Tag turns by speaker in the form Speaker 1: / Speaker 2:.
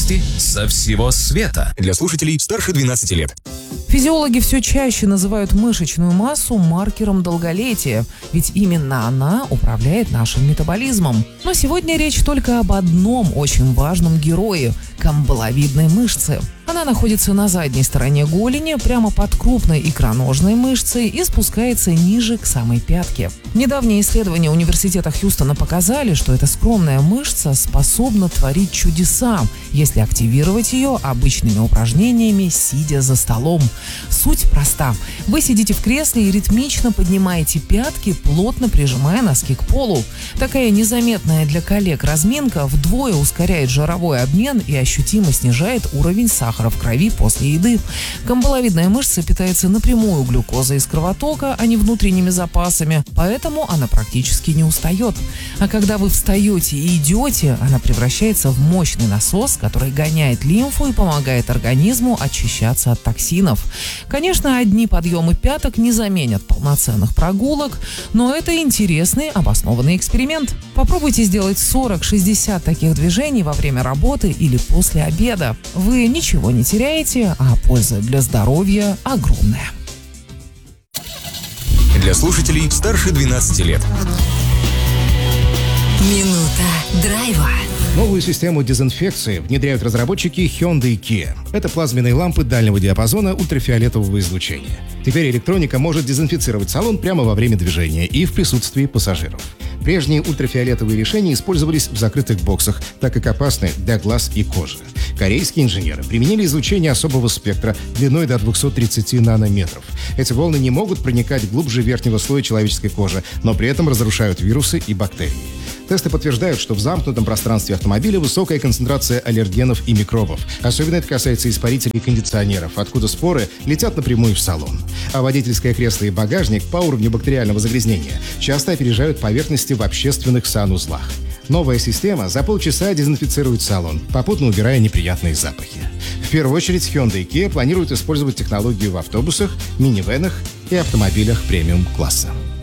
Speaker 1: Новости со всего света.
Speaker 2: Для слушателей старше 12 лет.
Speaker 3: Физиологи все чаще называют мышечную массу маркером долголетия, ведь именно она управляет нашим метаболизмом. Но сегодня речь только об одном очень важном герое – камбаловидной мышце. Она находится на задней стороне голени, прямо под крупной икроножной мышцей и спускается ниже к самой пятке. Недавние исследования университета Хьюстона показали, что эта скромная мышца способна творить чудеса, если активировать ее обычными упражнениями, сидя за столом. Суть проста. Вы сидите в кресле и ритмично поднимаете пятки, плотно прижимая носки к полу. Такая незаметная для коллег разминка вдвое ускоряет жировой обмен и ощутимо снижает уровень сахара в крови после еды. Камбаловидная мышца питается напрямую глюкозой из кровотока, а не внутренними запасами, поэтому она практически не устает. А когда вы встаете и идете, она превращается в мощный насос, который гоняет лимфу и помогает организму очищаться от токсинов. Конечно, одни подъемы пяток не заменят полноценных прогулок, но это интересный обоснованный эксперимент. Попробуйте сделать 40-60 таких движений во время работы или после обеда. Вы ничего не теряете, а польза для здоровья огромная.
Speaker 2: Для слушателей старше 12 лет.
Speaker 4: Минута драйва.
Speaker 5: Новую систему дезинфекции внедряют разработчики Hyundai и Kia. Это плазменные лампы дальнего диапазона ультрафиолетового излучения. Теперь электроника может дезинфицировать салон прямо во время движения и в присутствии пассажиров. Прежние ультрафиолетовые решения использовались в закрытых боксах, так как опасны для глаз и кожи. Корейские инженеры применили излучение особого спектра длиной до 230 нанометров. Эти волны не могут проникать глубже верхнего слоя человеческой кожи, но при этом разрушают вирусы и бактерии. Тесты подтверждают, что в замкнутом пространстве автомобиля высокая концентрация аллергенов и микробов. Особенно это касается испарителей и кондиционеров, откуда споры летят напрямую в салон. А водительское кресло и багажник по уровню бактериального загрязнения часто опережают поверхности в общественных санузлах. Новая система за полчаса дезинфицирует салон, попутно убирая неприятные запахи. В первую очередь Hyundai и Kia планируют использовать технологию в автобусах, минивенах и автомобилях премиум-класса.